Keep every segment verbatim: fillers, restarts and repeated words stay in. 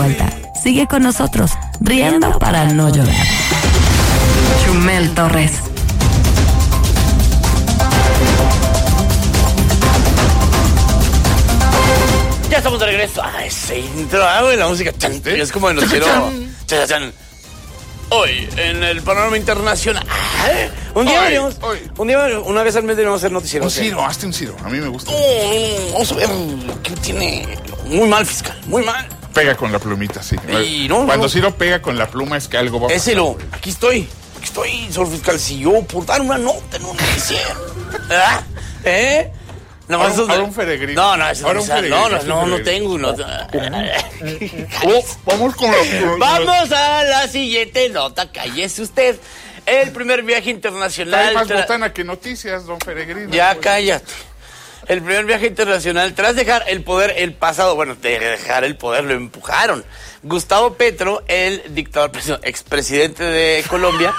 vuelta. Sigue con nosotros, riendo para no llorar. Chumel Torres. Ya estamos de regreso. Ah, ese intro, ah, güey, la música. Chan, es como de noticiero. Chan, chan. Hoy, en el panorama internacional. Un día venimos. Un día, una vez al mes debemos hacer noticiero. Un Ciro, hazte un Ciro. A mí me gusta. Mm, vamos a ver qué tiene. Muy mal, fiscal. Muy mal. Pega con la plumita, sí. Y no, Cuando no. Ciro pega con la pluma es que algo va a pasar. Ese lo. Aquí estoy. Aquí estoy, señor fiscal. Si yo por dar una nota en un noticiero. ¿Ah? ¿Eh? No, ahora, eso, ahora un feregrino. No, no, eso ahora no, un no, no, no, no tengo. No. Oh, vamos con la... Vamos a la siguiente nota. Cállese usted. El primer viaje internacional. Hay más tra... botana que noticias, don Peregrino. Ya cállate. El primer viaje internacional, tras dejar el poder el pasado, bueno, de dejar el poder, lo empujaron. Gustavo Petro, el dictador, expresidente de Colombia.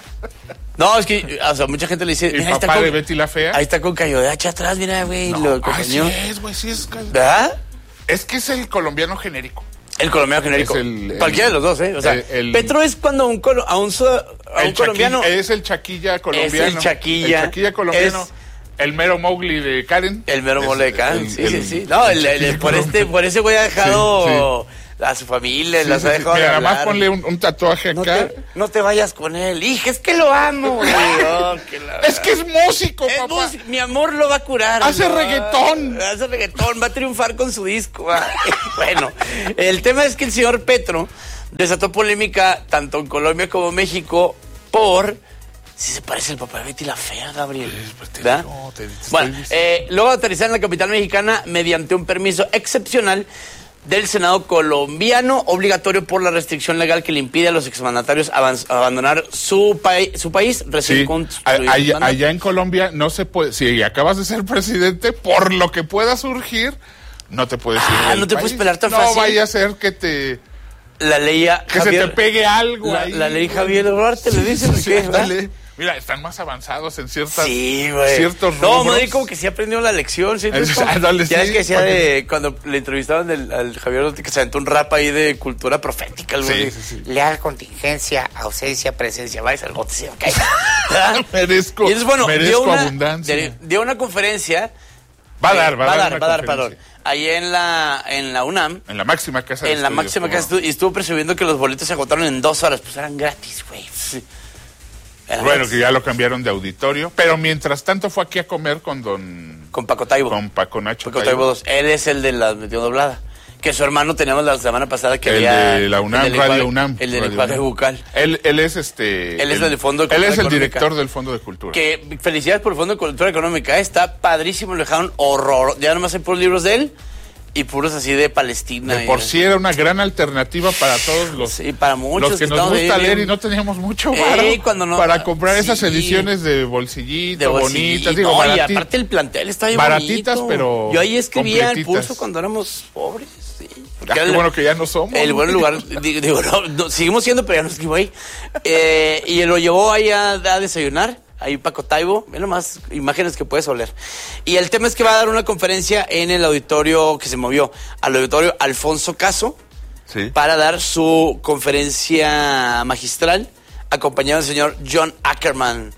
No, es que, o sea, mucha gente le dice... El mira, papá con, de Betty la Fea. Ahí está con Cayo de Hacha atrás, mira, güey. No, lo ay, sí acompañó. es, güey, sí es. ¿Verdad? Es que es el colombiano genérico. El colombiano genérico. El, Cualquiera el, de los dos, ¿eh? O sea, el, el, Petro es cuando un colo, a un, a un colombiano... Chaquilla, es el chaquilla colombiano. Es el chaquilla. El chaquilla colombiano. Es, el mero Mowgli de Karen. El mero Mowgli de Karen, el, sí, el, sí, sí. No, el, el, el, por, este, por ese güey ha dejado... Sí, sí. A su familia, sí, las sí, ha dejado. Mira, nada más ponle un, un tatuaje acá. No te, no te vayas con él. Hija, es que lo amo. Oh, que la... Es que es músico, es papá. Músico. Mi amor lo va a curar. Hace ¿no? reggaetón. Hace reggaetón. Va a triunfar con su disco. Bueno, el tema es que el señor Petro desató polémica tanto en Colombia como en México por... Si se parece al papá de Betty la Fea, Gabriel. Pues te ¿verdad? digo, te, te bueno, eh, luego de aterrizar en la capital mexicana mediante un permiso excepcional del Senado colombiano, obligatorio por la restricción legal que le impide a los exmandatarios abandonar su, pa su país. Sí. Allá, allá en Colombia no se puede, si acabas de ser presidente, por lo que pueda surgir, no te puedes ir Ah, del no te país. puedes pelar tan no fácil. No vaya a ser que te... La ley que Javier, se te pegue algo la, ahí. La ley Javier Duarte le dicen sí, que dale. Mira, están más avanzados en ciertas, sí, güey. ciertos no, rubros. No, como que sí aprendió la lección. ¿Sí? Es, como, dale, ya sí, es que decía de cuando le entrevistaban del, al Javier Duarte que se aventó un rap ahí de cultura profética. Algo sí, de, sí, sí. Leal, contingencia, ausencia, presencia. Vais al bote, se me cae. merezco, y entonces, bueno, merezco dio una, abundancia. De, dio una conferencia. Va a dar, va, va a dar, dar, va a dar, perdón. Ahí en la, en la UNAM. En la máxima casa de En la estudios, máxima casa de estudios. Y estuvo presumiendo que los boletos se agotaron en dos horas. Pues eran gratis, güey. Sí. Eran bueno, gratis. Que ya lo cambiaron de auditorio. Pero mientras tanto fue aquí a comer con don... Con Paco Taibo. Con Paco Nacho Paco Taibo dos. Él es el de la metió doblada. Que su hermano teníamos la semana pasada que el había... de la UNAM, el Radio lenguaje, UNAM. El del lenguaje bucal. Él, él es este... Él es el, del Fondo de Cultura Él es el Económica. director del Fondo de Cultura. Que felicidades por el Fondo de Cultura Económica. Está padrísimo, lo dejaron horror. Ya nomás hay puros libros de él y puros así de Palestina. De por y, sí era una gran alternativa para todos los... Sí, para muchos. Los que, que nos gusta leer y no teníamos mucho varo no, para comprar sí. esas ediciones de bolsillito, de bolsillito bonitas. Digo, no, barati- y aparte el plantel está bien baratitas, bonito. pero yo ahí escribía el completitas. pulso cuando éramos pobres. Sí. Ah, qué el, bueno que ya no somos. El buen lugar, digo, no, no, seguimos siendo, pero ya no escribo ahí. Eh, y lo llevó ahí a, a desayunar, ahí Paco Taibo, ve nomás imágenes que puedes oler. Y el tema es que va a dar una conferencia en el auditorio que se movió, al auditorio Alfonso Caso, sí. para dar su conferencia magistral, acompañado del señor John Ackerman.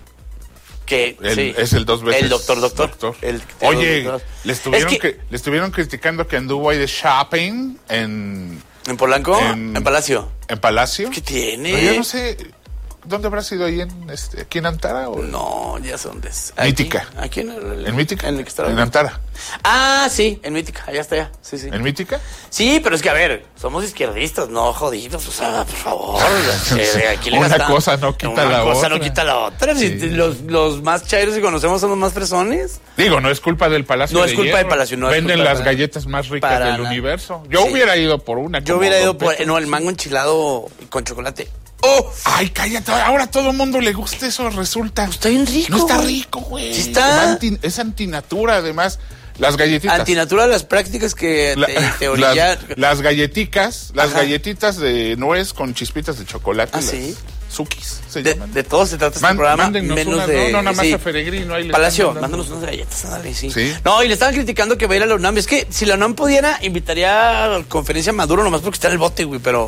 Que el, sí, es el dos veces el doctor doctor, doctor. El, oye doctor. le estuvieron Es que, que, le estuvieron criticando que anduvo ahí de shopping en en Polanco en, en Palacio en Palacio ¿qué tiene? Pero yo no sé dónde habrá sido ahí en este aquí en Antara o no ya sé dónde es aquí, Mítica aquí en, el, en Mítica en, el en Antara ah sí en Mítica allá está ya sí sí en Mítica sí pero es que a ver somos izquierdistas no jodidos o sea por favor eh, aquí le una gastan, cosa no quita una la cosa otra no quita la otra sí. si los los más chairos que conocemos son los más fresones digo no es culpa del Palacio no de es culpa Hierro. del Palacio no venden es culpa las de... galletas más ricas para del nada. universo yo sí. hubiera ido por una yo hubiera ido por no el mango enchilado con chocolate. Oh. Ay, cállate, ahora a todo el mundo le gusta eso, resulta. Está bien rico. No está rico, güey. Sí está. Anti, es antinatura, además. Las galletitas. Antinatura, las prácticas que La, te, te orilla... las, las galletitas, las Ajá. galletitas de nuez con chispitas de chocolate. ¿Ah, las, sí? Sukis se de, llaman. De todo se trata este Man, programa, menos unas, de... No, no, nada más sí. a Peregrino. Ahí Palacio, mándanos unas galletas, dale, sí. sí. No, y le estaban criticando que va a ir a la UNAM. Es que si la UNAM pudiera, invitaría a la conferencia a Maduro nomás porque está en el bote, güey, pero...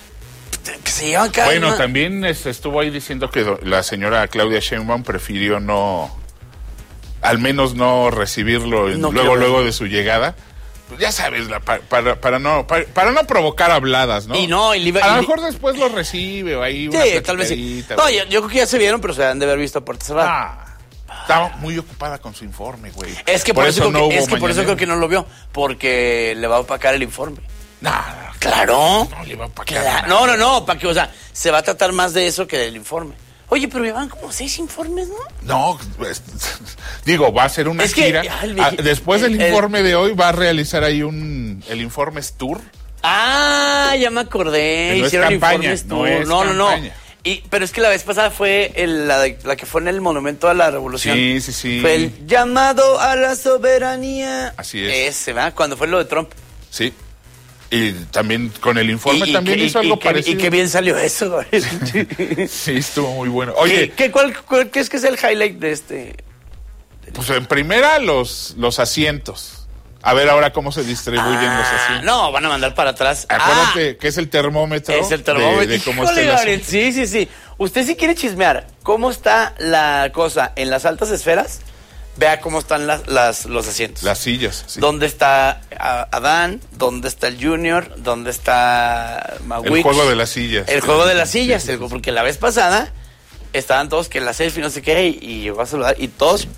que se llevan cada Bueno, una... también es, estuvo ahí diciendo que do, la señora Claudia Sheinbaum prefirió no... al menos no recibirlo en, no luego, luego de su llegada. Pues ya sabes, la, para, para, para, no, para, para no provocar habladas, ¿no? Y no, y li- a y lo li- mejor después lo recibe o ahí una Sí, tal vez sí. No, yo, yo creo que ya se vieron, pero se han de haber visto a puerta cerrada. Ah, estaba muy ocupada con su informe, güey. Es que por, por eso, eso, creo que, no es que por eso creo que no lo vio, porque le va a opacar el informe. Nah, claro. No le va a opacar. Claro. No, no, no, para que, o sea, se va a tratar más de eso que del informe. Oye, pero llevan como seis informes, ¿no? No, pues, digo, va a ser una es que, gira. Ya, ah, después del el, informe el, de hoy va a realizar ahí un el Informes Tour. Ah, ya me acordé. No Hicieron es campaña, informes no tour. es No, no, no. campaña. Y, pero es que la vez pasada fue el, la, de, la que fue en el Monumento a la Revolución. Sí, sí, sí. Fue el llamado a la soberanía. Así es. Ese, ¿verdad? Cuando fue lo de Trump. Sí. Y también con el informe y, también y, hizo y, algo y parecido. Y qué bien salió eso. Sí, estuvo muy bueno. Oye, ¿Qué, qué, cuál, cuál, ¿qué es que es el highlight de este? Pues en primera los, los asientos. A ver ahora cómo se distribuyen ah, los asientos. No, van a mandar para atrás. Acuérdate ah, que es el termómetro. Es el termómetro. De, de cómo Híjole, está el Gabriel, sí, sí, sí. Usted si quiere chismear cómo está la cosa en las altas esferas, vea cómo están las, las, los asientos. Las sillas. Sí. ¿Dónde está Adán? ¿Dónde está el Junior? ¿Dónde está Mawich? El juego de las sillas. El juego de las sillas. Sí, sí, sí. Porque la vez pasada estaban todos que en la selfie no sé qué y, y llegó a saludar y todos...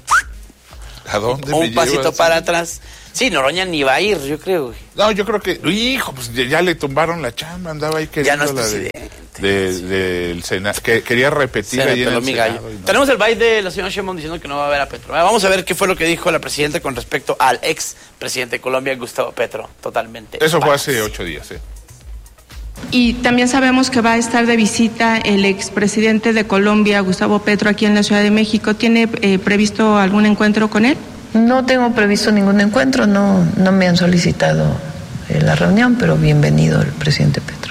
¿A dónde un me pasito llevas? para atrás. Sí, Noroña ni va a ir, yo creo. Güey. No, yo creo que... Hijo, pues ya, ya le tumbaron la chamba, andaba ahí queriendo ya no es la de, de, sí. del Senado, que quería repetir ahí en el Senado. No. Tenemos el baile de la señora Sheinbaum diciendo que no va a ver a Petro. Vamos a ver qué fue lo que dijo la presidenta con respecto al ex presidente de Colombia, Gustavo Petro. Totalmente. Eso fue panas. hace ocho días, ¿eh? Y también sabemos que va a estar de visita el expresidente de Colombia, Gustavo Petro, aquí en la Ciudad de México. ¿Tiene eh, previsto algún encuentro con él? No tengo previsto ningún encuentro, no, no me han solicitado eh, la reunión, pero bienvenido el presidente Petro.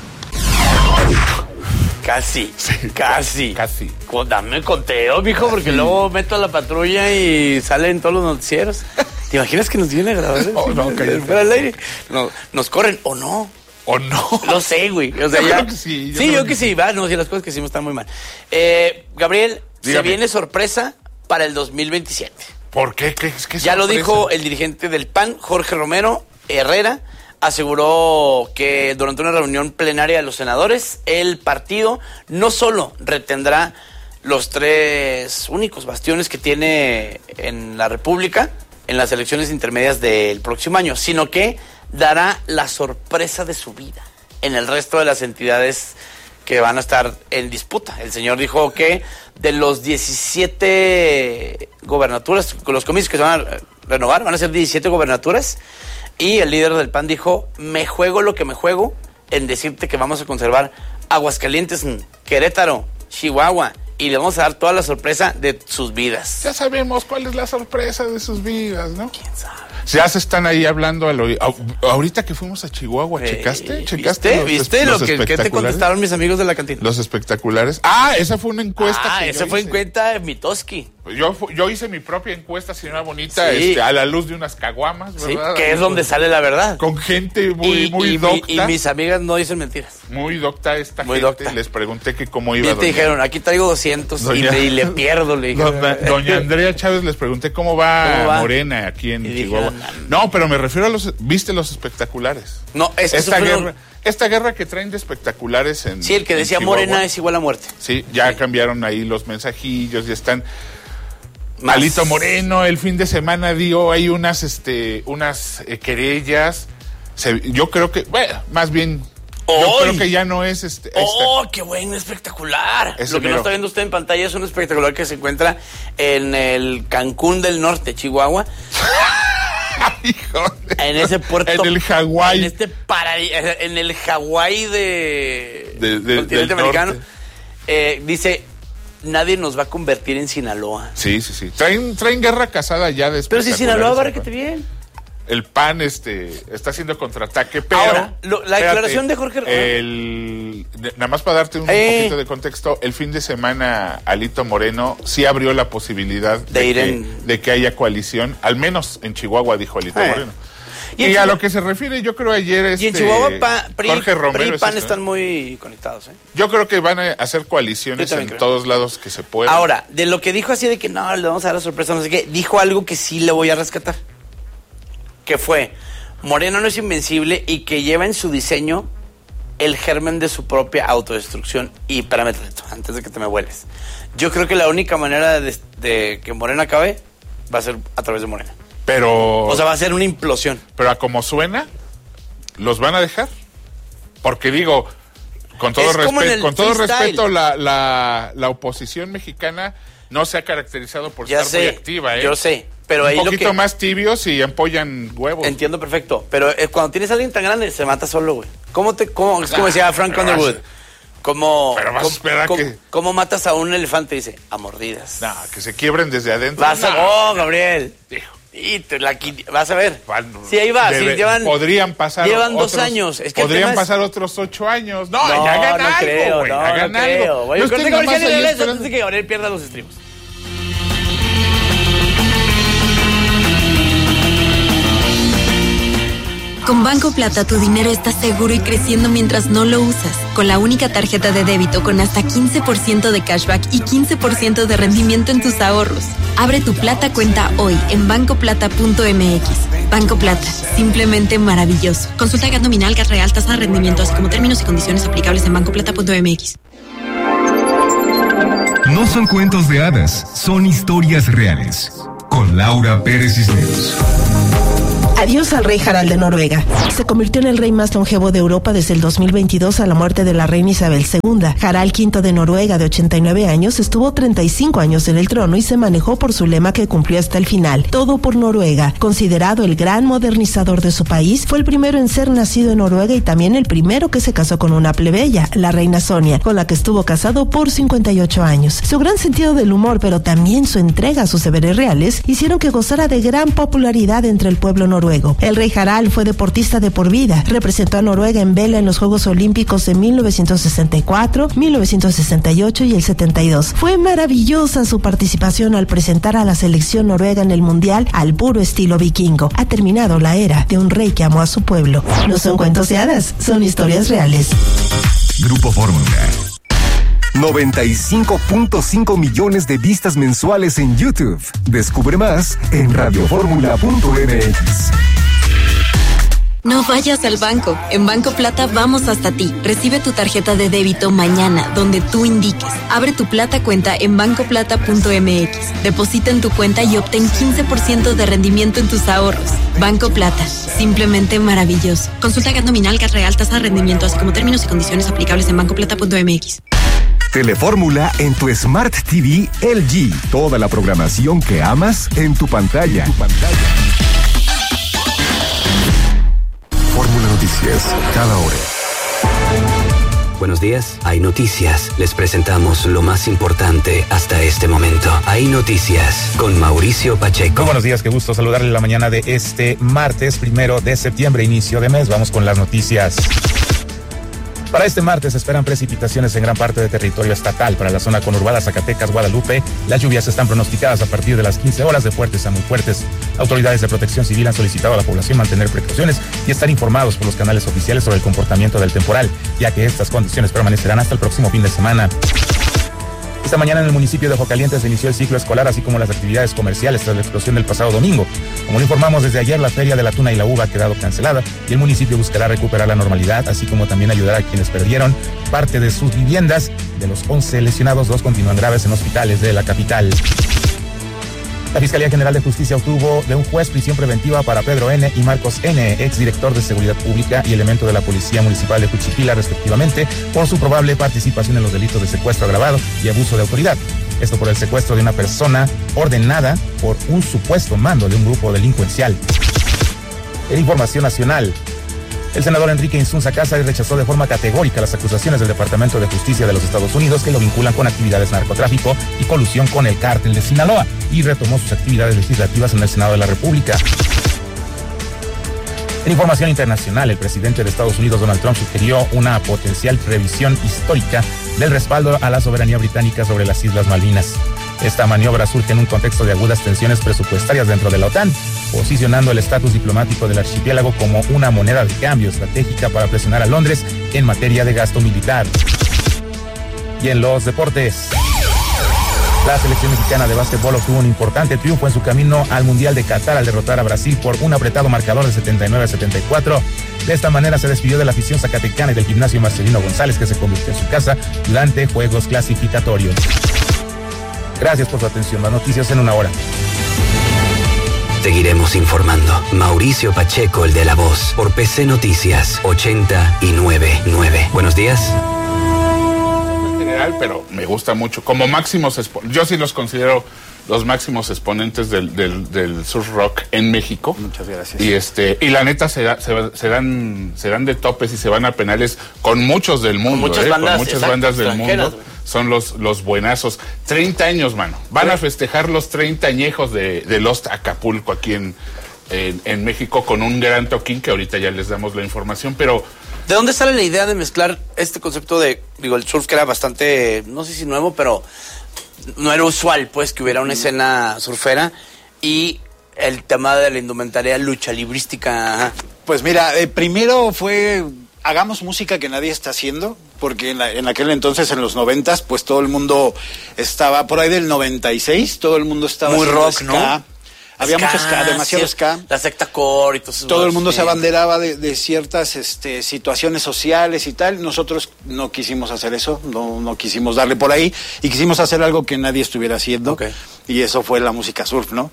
Casi, sí, casi. Casi. Dame conteo, mijo, porque sí. Luego meto a la patrulla y salen todos los noticieros. ¿Te imaginas que nos viene a grabar? Oh, no, fuera al aire. No, nos corren o no. ¿O no? No sé, güey. O sea, yo ya... creo que sí. Yo sí, yo que, que sí. Va, no, sí, las cosas que hicimos están muy mal. Eh, Gabriel, Dígame. Se viene sorpresa para el dos mil veintisiete. ¿Por qué? ¿Qué, qué ya lo dijo el dirigente del P A N, Jorge Romero Herrera. Aseguró que durante una reunión plenaria de los senadores, el partido no solo retendrá los tres únicos bastiones que tiene en la República en las elecciones intermedias del próximo año, sino que dará la sorpresa de su vida en el resto de las entidades que van a estar en disputa. El señor dijo que de los diecisiete gobernaturas, con los comicios que se van a renovar, van a ser diecisiete gobernaturas, y el líder del P A N dijo, me juego lo que me juego en decirte que vamos a conservar Aguascalientes, Querétaro, Chihuahua, y le vamos a dar toda la sorpresa de sus vidas. Ya sabemos cuál es la sorpresa de sus vidas, ¿no? ¿Quién sabe? Ya se están ahí hablando al oído. Ahorita que fuimos a Chihuahua, ¿checaste? Eh, ¿Checaste? ¿Viste? Los, ¿Viste los lo que, que te contestaron mis amigos de la cantina? Los espectaculares. Ah, esa fue una encuesta. Ah, que esa yo fue hice. encuesta de Mitoski. Yo, yo hice mi propia encuesta, señora bonita, Sí. este, a la luz de unas caguamas, ¿verdad? Sí, que es donde sale la verdad. Con gente muy, y, muy y, docta. Y, y mis amigas no dicen mentiras. Muy docta esta Muy gente. docta. Les pregunté que cómo Y iba. te doña, dijeron, aquí traigo doscientos Doña- y, le, y le pierdo. Le dije. doña, doña Andrea Chávez, les pregunté cómo va, ¿Cómo va? Morena aquí en Y Chihuahua. dijeron, No, pero me refiero a los... ¿Viste los espectaculares? No, es que Esta eso fue guerra, lo- esta guerra que traen de espectaculares en Sí, el que en decía Chihuahua. Morena es igual a muerte. Sí, ya Sí. cambiaron ahí los mensajillos, ya están... Más- Alito Moreno el fin de semana dio ahí unas este unas eh, querellas. Se- yo creo que, bueno, más bien yo ¡Ay! creo que ya no es este esta- ¡Oh, qué bueno, espectacular! Ese Lo que mero. no está viendo usted en pantalla es un espectacular que se encuentra en el Cancún del Norte, Chihuahua. Hijo de- En ese puerto. En el Hawái. En este paradis, en el Hawái de, De- de- continente del americano. norte. Eh, dice, nadie nos va a convertir en Sinaloa. Sí, sí, sí. Traen traen guerra casada ya después. Pero si Sinaloa va requete bien. el P A N este, está haciendo contraataque, pero... Ahora, lo, la espérate, declaración de Jorge... El, nada más para darte un eh. poquito de contexto, el fin de semana Alito Moreno sí abrió la posibilidad de, de, ir que, en... de que haya coalición, al menos en Chihuahua, dijo Alito eh. Moreno. Y, y a lo que se refiere, yo creo ayer este, y en Chihuahua, pa, P R I, Jorge Romero P R I y P A N es están muy conectados. ¿eh? Yo creo que van a hacer coaliciones en creo. todos lados que se puedan. Ahora, de lo que dijo así de que no, le vamos a dar la sorpresa, no sé qué, dijo algo que sí le voy a rescatar. Que fue, Moreno no es invencible y que lleva en su diseño el germen de su propia autodestrucción. Y espérame, antes de que te me vueles. Yo creo que la única manera de, de que Moreno acabe va a ser a través de Moreno. Pero... O sea, va a ser una implosión. Pero a como suena, ¿los van a dejar? Porque digo, con todo, respe- con todo respeto, la, la, la oposición mexicana no se ha caracterizado por ya estar sé, muy activa, ¿eh? Yo sé, pero Un ahí poquito lo que... más tibios y empollan huevos. Entiendo perfecto, pero eh, cuando tienes a alguien tan grande, se mata solo, güey. ¿Cómo te...? Cómo, es como Ah, decía Frank Underwood. ¿Cómo, pero vas a esperar cómo, que... ¿Cómo matas a un elefante? Dice, a mordidas. No, que se quiebren desde adentro. Vas a... No. Oh, Gabriel. Y te la, vas a ver. Sí, ahí va. Debe, sí, llevan, podrían pasar Llevan otros, dos años. Es que podrían es... pasar otros ocho años. No, no ya hagan no algo, creo, güey. No, hagan no algo. creo. Voy a corte comercial y regreso antes de que Gabriel pierda los estribos. Con Banco Plata tu dinero está seguro y creciendo mientras no lo usas. Con la única tarjeta de débito con hasta quince por ciento de cashback y quince por ciento de rendimiento en tus ahorros. Abre tu Plata cuenta hoy en banco plata punto m x. Banco Plata, simplemente maravilloso. Consulta G A T nominal, G A T real, tasa de rendimiento, así como términos y condiciones aplicables en banco plata punto m x. No son cuentos de hadas, son historias reales. Con Laura Pérez Cisneros. Adiós al rey Harald de Noruega. Se convirtió en el rey más longevo de Europa desde el dos mil veintidós a la muerte de la reina Isabel segunda. Harald quinto de Noruega, de ochenta y nueve años, estuvo treinta y cinco años en el trono y se manejó por su lema que cumplió hasta el final: todo por Noruega. Considerado el gran modernizador de su país, fue el primero en ser nacido en Noruega y también el primero que se casó con una plebeya, la reina Sonia, con la que estuvo casado por cincuenta y ocho años. Su gran sentido del humor, pero también su entrega a sus deberes reales, hicieron que gozara de gran popularidad entre el pueblo noruego. El rey Harald fue deportista de por vida. Representó a Noruega en vela en los Juegos Olímpicos de mil novecientos sesenta y cuatro, mil novecientos sesenta y ocho y el setenta y dos. Fue maravillosa su participación al presentar a la selección noruega en el Mundial al puro estilo vikingo. Ha terminado la era de un rey que amó a su pueblo. No son cuentos de hadas, son historias reales. Grupo Fórmula. noventa y cinco punto cinco millones de vistas mensuales en YouTube. Descubre más en radio fórmula punto m x. No vayas al banco. En Banco Plata vamos hasta ti. Recibe tu tarjeta de débito mañana, donde tú indiques. Abre tu Plata cuenta en banco plata punto m x. Deposita en tu cuenta y obtén quince por ciento de rendimiento en tus ahorros. Banco Plata, simplemente maravilloso. Consulta G A T nominal, G A T real, tasa de rendimiento, así como términos y condiciones aplicables en banco plata punto m x. Telefórmula en tu Smart T V L G. Toda la programación que amas en tu pantalla. En tu pantalla. Fórmula Noticias, cada hora. Buenos días, hay noticias. Les presentamos lo más importante hasta este momento. Hay noticias con Mauricio Pacheco. Muy buenos días, qué gusto saludarle la mañana de este martes, primero de septiembre, inicio de mes. Vamos con las noticias. Para este martes se esperan precipitaciones en gran parte del territorio estatal. Para la zona conurbada Zacatecas, Guadalupe, las lluvias están pronosticadas a partir de las quince horas, de fuertes a muy fuertes. Autoridades de protección civil han solicitado a la población mantener precauciones y estar informados por los canales oficiales sobre el comportamiento del temporal, ya que estas condiciones permanecerán hasta el próximo fin de semana. Esta mañana en el municipio de Ojocaliente se inició el ciclo escolar, así como las actividades comerciales tras la explosión del pasado domingo. Como lo informamos desde ayer, la Feria de la Tuna y la Uva ha quedado cancelada y el municipio buscará recuperar la normalidad, así como también ayudar a quienes perdieron parte de sus viviendas. De los once lesionados, dos continúan graves en hospitales de la capital. La Fiscalía General de Justicia obtuvo de un juez prisión preventiva para Pedro N. y Marcos N., exdirector de Seguridad Pública y elemento de la Policía Municipal de Cuchipila, respectivamente, por su probable participación en los delitos de secuestro agravado y abuso de autoridad. Esto por el secuestro de una persona ordenada por un supuesto mando de un grupo delincuencial. En información nacional, el senador Enrique Insunza Cáceres rechazó de forma categórica las acusaciones del Departamento de Justicia de los Estados Unidos que lo vinculan con actividades de narcotráfico y colusión con el cártel de Sinaloa y retomó sus actividades legislativas en el Senado de la República. En información internacional, el presidente de Estados Unidos, Donald Trump, sugirió una potencial revisión histórica del respaldo a la soberanía británica sobre las Islas Malvinas. Esta maniobra surge en un contexto de agudas tensiones presupuestarias dentro de la OTAN, posicionando el estatus diplomático del archipiélago como una moneda de cambio estratégica para presionar a Londres en materia de gasto militar. Y en los deportes, la selección mexicana de básquetbol obtuvo un importante triunfo en su camino al Mundial de Qatar al derrotar a Brasil por un apretado marcador de setenta y nueve a setenta y cuatro. De esta manera se despidió de la afición zacatecana y del gimnasio Marcelino González, que se convirtió en su casa durante juegos clasificatorios. Gracias por su atención. Más noticias en una hora. Seguiremos informando. Mauricio Pacheco, el de La Voz, por P C Noticias ochenta y nueve punto nueve. Buenos días. Pero me gusta mucho. Como máximos, yo sí los considero los máximos exponentes del, del, del surf rock en México. Muchas gracias. Y este y la neta se, da, se, se dan se dan de topes y se van a penales con muchos del mundo, con muchas ¿eh? bandas, con muchas exacto, bandas del mundo. Güey. Son los, los buenazos. treinta años, mano. Van a festejar los treinta añejos de, de Lost Acapulco aquí en, en, en México con un gran toquín que ahorita ya les damos la información, pero... ¿De dónde sale la idea de mezclar este concepto de, digo, el surf que era bastante, no sé si nuevo, pero no era usual, pues, que hubiera una escena surfera y el tema de la indumentaria lucha librística? Ajá. Pues mira, eh, primero fue, hagamos música que nadie está haciendo, porque en, la, en aquel entonces, en los noventas, pues todo el mundo estaba, por ahí del noventa y seis, todo el mundo estaba muy rock, ska. ¿no? Había ska, mucho ska, demasiado sí, ska. La secta core y todo eso. Todo el mundo sí. se abanderaba de, de ciertas este, situaciones sociales y tal. Nosotros no quisimos hacer eso, no, no quisimos darle por ahí y quisimos hacer algo que nadie estuviera haciendo. Okay. Y eso fue la música surf, ¿no?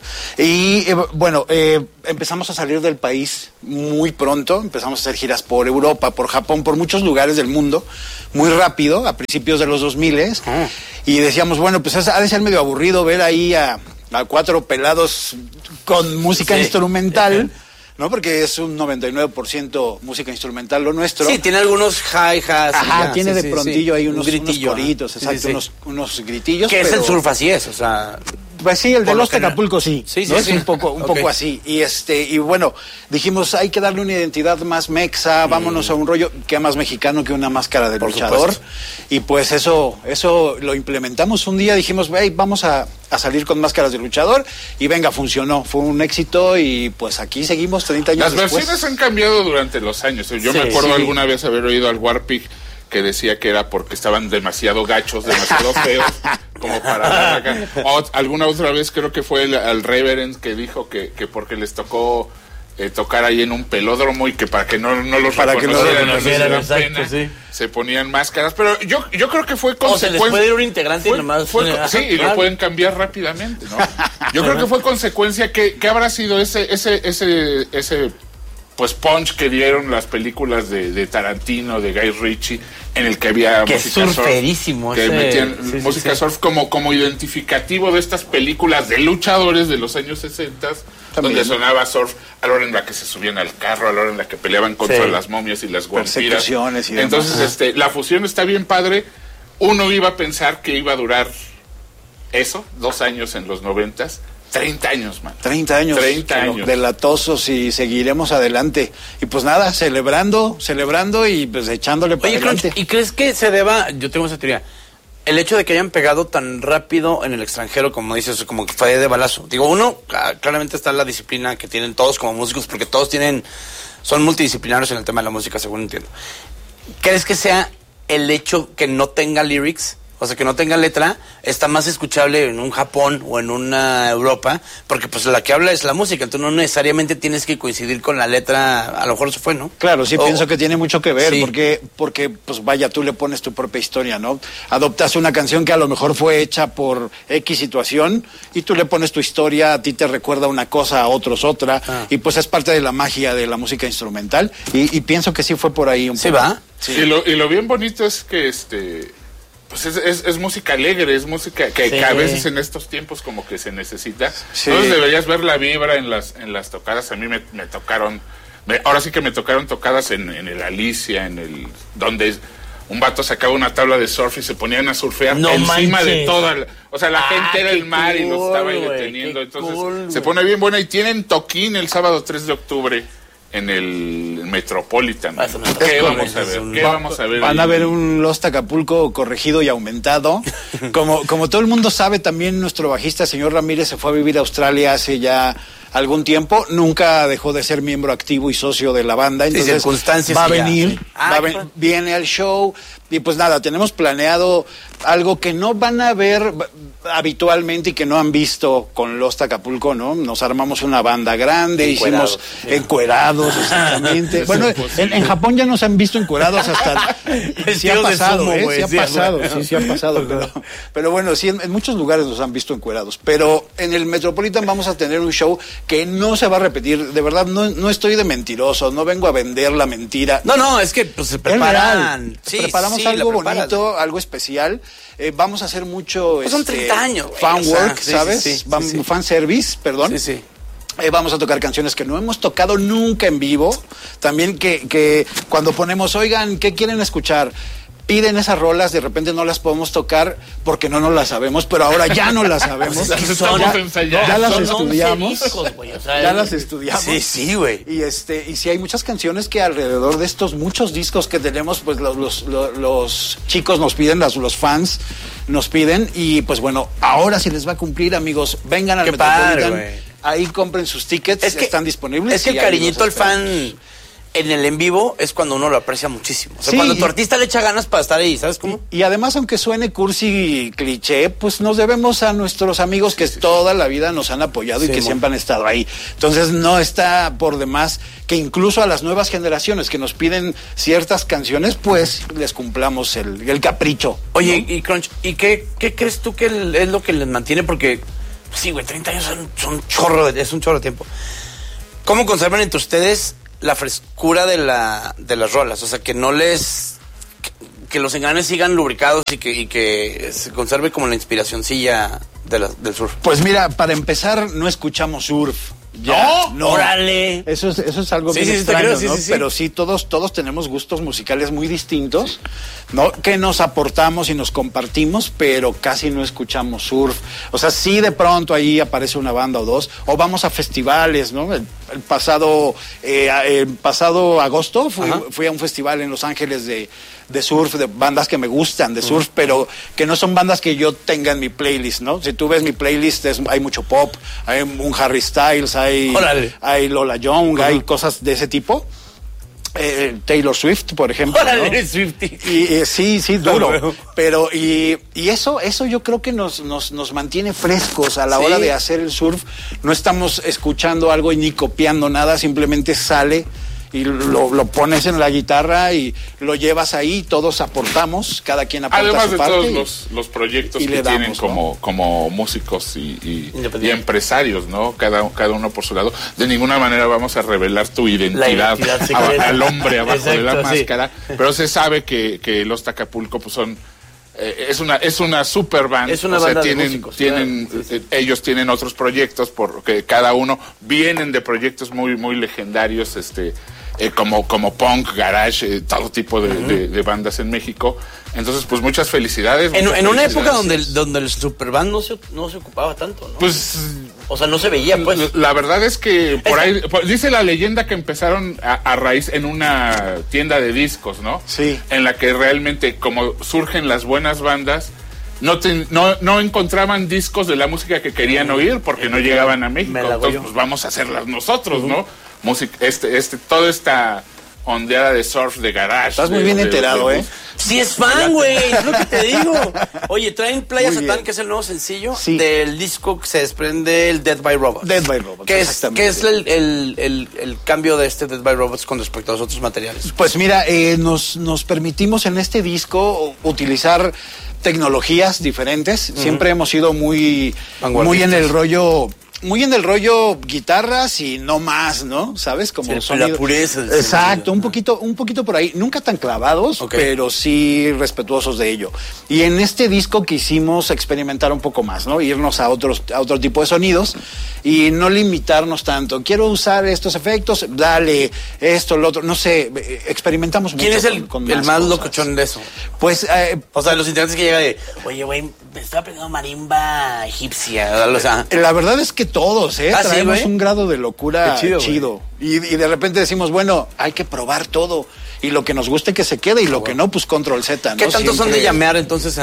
Y eh, bueno, eh, empezamos a salir del país muy pronto. Empezamos a hacer giras por Europa, por Japón, por muchos lugares del mundo, muy rápido, a principios de los dos miles. Ah. Y decíamos, bueno, pues ha de ser medio aburrido ver ahí a... a cuatro pelados con música sí. instrumental, ¿no? Porque es un noventa y nueve por ciento música instrumental lo nuestro. Sí, tiene algunos hi-hats. Ajá, ya, tiene sí, de sí, prontillo sí. ahí unos, un gritillo, unos coritos, sí, exacto, sí, sí. Unos, unos gritillos. Que pero... es el surf, así es, o sea... Pues sí, el de Los Acapulco sí, sí, sí, ¿no? sí. Es un poco, un okay. poco así. Y este, y bueno, dijimos, hay que darle una identidad más mexa, vámonos mm. a un rollo que más mexicano que una máscara de Por luchador. Supuesto. Y pues eso, eso lo implementamos un día, dijimos, hey, vamos a, a salir con máscaras de luchador, y venga, funcionó, fue un éxito, y pues aquí seguimos treinta años Las después. versiones han cambiado durante los años. Yo sí, me acuerdo sí. alguna vez haber oído al Warpig que decía que era porque estaban demasiado gachos, demasiado feos, como para dar acá. O, alguna otra vez creo que fue el, el Reverend que dijo que, que porque les tocó eh, tocar ahí en un pelódromo y que para que no, no los para reconocieran, que no les exacto, pena, sí. se ponían máscaras. Pero yo, yo creo que fue consecuencia. O se les puede ir un integrante fue, y nomás... Fue, sí, y lo pueden cambiar rápidamente, ¿no? Yo creo que fue consecuencia que, que habrá sido ese, ese, ese, ese pues punch que dieron las películas de, de Tarantino, de Guy Ritchie, en el que había que música surferísimo surf, que ese... metían sí, música sí, sí. surf como, como identificativo de estas películas de luchadores de los años sesenta, donde sonaba surf a la hora en la que se subían al carro, a la hora en la que peleaban contra sí. las momias y las vampiras. Y entonces este, la fusión está bien padre. Uno iba a pensar que iba a durar eso, dos años en los noventas. treinta años, man. treinta años. treinta años. Delatosos, y seguiremos adelante. Y pues nada, celebrando, celebrando y pues echándole para Oye, adelante. ¿y crees que se deba, yo tengo esa teoría, el hecho de que hayan pegado tan rápido en el extranjero, como dices, como que fue de balazo? Digo, uno, claramente está la disciplina que tienen todos como músicos, porque todos tienen, son multidisciplinarios en el tema de la música, según entiendo. ¿Crees que sea el hecho que no tenga lyrics? O sea, que no tenga letra, está más escuchable en un Japón o en una Europa, porque pues la que habla es la música, entonces no necesariamente tienes que coincidir con la letra, a lo mejor eso fue, ¿no? Claro, sí, o, pienso que tiene mucho que ver, sí. porque, porque, pues vaya, tú le pones tu propia historia, ¿no? Adoptas una canción que a lo mejor fue hecha por X situación, y tú le pones tu historia, a ti te recuerda una cosa, a otros otra, ah. y pues es parte de la magia de la música instrumental, y, y pienso que sí fue por ahí un ¿Sí poco. va? Sí. Y lo, y lo bien bonito es que este... Pues es, es, es música alegre, es música que, sí. que a veces en estos tiempos como que se necesita. Sí. Entonces deberías ver la vibra en las en las tocadas. A mí me, me tocaron, me, ahora sí que me tocaron tocadas en, en el Alicia, en el donde un vato sacaba una tabla de surf y se ponían a surfear no encima manches. de toda la, o sea, la ah, gente era el mar cool, y los estaba ahí deteniendo. Entonces cool, se pone bien buena y tienen toquín el sábado tres de octubre en el Metropolitan. Ah, eso no ¿Qué es vamos a ver? ¿Qué Va- vamos a ver? Van ahí? a ver un Lost Acapulco corregido y aumentado. Como, como todo el mundo sabe, también nuestro bajista, señor Ramírez, se fue a vivir a Australia hace ya algún tiempo. Nunca dejó de ser miembro activo y socio de la banda. Entonces circunstancias va a y ya, venir, sí. Ah, va a ven- claro. viene al show. Y pues nada, tenemos planeado algo que no van a ver habitualmente y que no han visto con Lost Acapulco, ¿no? Nos armamos una banda grande, Encuerados, hicimos sí. encuerados, exactamente. Bueno, en, en Japón ya nos han visto encuerados hasta... sí ha Vestidos de pasado, sumo, ¿eh? güey, Sí ha sí, pasado, güey. sí, sí ha pasado. Pero, pero bueno, sí, en, en muchos lugares nos han visto encuerados. Pero en el Metropolitan vamos a tener un show que no se va a repetir. De verdad, no, no estoy de mentiroso, no vengo a vender la mentira. No, no, es que pues, se Es preparan. real. Sí, Preparamos sí, algo la preparas. bonito, algo especial. Eh, vamos a hacer mucho Pues son este, treinta años, güey, fan o sea, work, sí, ¿sabes? sí, sí, Vam- sí, sí. Fan service, perdón. Sí, sí. Eh, vamos a tocar canciones que no hemos tocado nunca en vivo. También que, que cuando ponemos, oigan, ¿qué quieren escuchar? Piden esas rolas, de repente no las podemos tocar porque no nos las sabemos, pero ahora ya no las sabemos. Las ya, estamos ensayando. ya las Son estudiamos. once discos, güey, o sea, ya el- las estudiamos. Sí, sí, güey. Y este, y si hay muchas canciones que alrededor de estos muchos discos que tenemos, pues los, los, los, los chicos nos piden, los, los fans nos piden, y pues bueno, ahora sí les va a cumplir, amigos. Vengan al Qué padre, Metropolitan, güey. ahí compren sus tickets, Es que- están disponibles. Es que y el ahí cariñito los al esperamos. fan en el en vivo es cuando uno lo aprecia muchísimo. O sea, Sí, cuando y- tu artista le echa ganas para estar ahí, ¿sabes cómo? Y además, aunque suene cursi y cliché, pues nos debemos a nuestros amigos que toda la vida nos han apoyado y Sí, que mon. siempre han estado ahí. Entonces no está por demás que incluso a las nuevas generaciones que nos piden ciertas canciones, pues les cumplamos el, el capricho. Oye, y Crunch, ¿y qué, qué crees tú que el- es lo que les mantiene? Porque, sí, güey, treinta años son, son chorro, de- es un chorro de tiempo. ¿Cómo conservan entre ustedes la frescura de, la, de las rolas? O sea, que no les... Que, que los enganes sigan lubricados y que, y que se conserve como la inspiracioncilla de la- del surf. Pues mira, para empezar, no escuchamos surf. Ya, ¡No! ¡Órale! Eso es, eso es algo Sí, bien sí, sí, te extraño, creo, sí, ¿no? sí, sí. Pero sí, todos, todos tenemos gustos musicales muy distintos, ¿no? Que nos aportamos y nos compartimos, pero casi no escuchamos surf. O sea, sí de pronto ahí aparece una banda o dos, o vamos a festivales, ¿no? El, el pasado, eh, el pasado agosto fui, fui a un festival en Los Ángeles de, de surf, de bandas que me gustan de surf, pero que no son bandas que yo tenga en mi playlist, ¿no? Si tú ves mi playlist, es- hay mucho pop, hay un Harry Styles, hay, Órale. hay Lola Young, hay cosas de ese tipo. Eh, Taylor Swift, por ejemplo. ¡Órale, ¿no? eres Swiftie! Y, eh, sí, sí, Lo duro. veo. Pero, y, y eso, eso yo creo que nos, nos, nos mantiene frescos a la Sí. hora de hacer el surf. No estamos escuchando algo y ni copiando nada, simplemente sale y lo, lo pones en la guitarra y lo llevas ahí, todos aportamos, cada quien aporta Además su de parte. todos y- los, los proyectos y que le damos, tienen ¿no? como, como músicos y, y- Independiente. y empresarios, ¿no? Cada, cada uno por su lado. De ninguna manera vamos a revelar tu identidad, identidad a- secreta. al hombre abajo de la Exacto, sí. máscara. Pero se sabe que, que los Acapulco pues son... eh, es una es una super band. Es una o sea, banda de tienen, músicos, tienen claro. Sí, sí. eh, ellos tienen otros proyectos porque cada uno vienen de proyectos muy muy legendarios, este eh, como como punk, garage, eh, todo tipo de, de- de bandas en México. Entonces, pues muchas felicidades. En, muchas en una época felicidades. donde, el- donde el superband no se, no se ocupaba tanto, ¿no? Pues O sea, no se veía, pues. la verdad es que por ahí por- dice la leyenda que empezaron a, a raíz en una tienda de discos, ¿no? Sí. En la que realmente como surgen las buenas bandas no, te- no no encontraban discos de la música que querían oír porque no llegaban a México. Me la hago Entonces, yo. pues vamos a hacerlas nosotros, ¿no? Música, este este toda esta ondeada de surf de garage. Estás muy de- bien de- enterado, de- ¿eh? Sí es fan, güey, es lo que te digo. Oye, traen Playa Muy Satán, bien. que es el nuevo sencillo Sí. del disco que se desprende el Dead by Robots. Dead by Robots, Que es, exactamente. que es el, el, el, el cambio de este Dead by Robots con respecto a los otros materiales. Pues mira, eh, nos, nos permitimos en este disco utilizar tecnologías diferentes. Siempre hemos sido muy, muy en el rollo, muy en el rollo guitarras y no más, ¿no? ¿Sabes? Como Sí, la sonido. pureza del Exacto, sonido. un poquito, un poquito por ahí. Nunca tan clavados, Ok. pero sí respetuosos de ello. Y en este disco quisimos experimentar un poco más, ¿no? Irnos a otros, a otro tipo de sonidos y no limitarnos tanto. Quiero usar estos efectos, dale esto, lo otro, no sé, eh, experimentamos mucho. ¿Quién es el, con- con el más cosas. locochón de eso? Pues, eh, O sea, los integrantes que llegan de, oye, güey, me estaba aprendiendo marimba egipcia. O sea, la verdad es que que todos, ¿eh? ¿Ah, sí, Traemos güey? un grado de locura Qué chido, chido. Y, y de repente decimos, bueno, hay que probar todo. Y lo que nos guste que se quede y lo que no, pues control Z, ¿no? ¿Qué tanto son de Siempre- llamear entonces